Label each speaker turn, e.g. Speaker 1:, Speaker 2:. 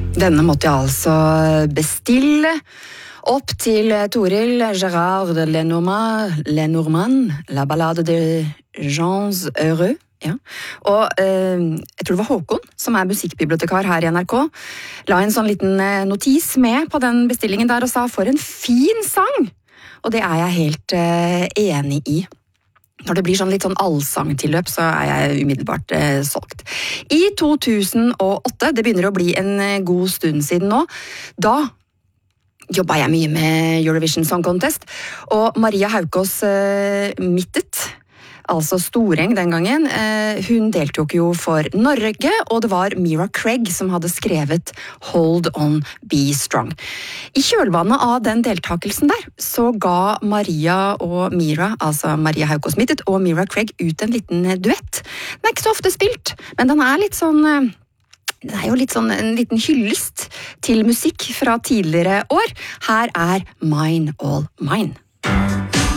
Speaker 1: Denne måtte jeg altså bestille opp til Toril Gérard Lenormand, La Ballade de Jeans Heureux. Ja. Og jeg tror det var Håkon, som musikkbibliotekar her i NRK, la en sånn liten notis med på den bestillingen der og sa, for en fin sang! Og det jeg helt enig i. Når det blir sånn litt sånn allsangtilløp, så jeg umiddelbart solgt. I 2008, det begynner å bli en god stund siden nå, da jobbet jeg mye med Eurovision Song Contest, og Maria Haukås Mittet, altså Storeng den gangen, hun deltok jo for Norge, og det var Mira Craig som hadde skrevet Hold On, Be Strong. I kjølvannet av den deltakelsen der, så ga Maria og Mira, altså Maria Haukås Mittet og Mira Craig ut en liten duett. Den ikke så ofte spilt, men den litt sånn... Det jo litt sånn en liten hyllest til musikk fra tidligere år. Her Mine All Mine.